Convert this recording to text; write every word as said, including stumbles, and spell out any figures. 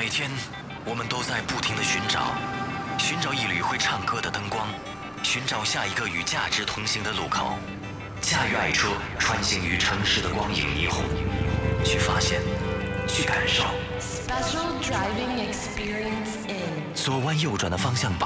每天，我们都在不停地寻找，寻找一缕会唱歌的灯光，寻找下一个与价值同行的路口。驾驭爱车，穿行于城市的光影霓虹，去发现，去感受。 Special driving experience in 左弯右转的方向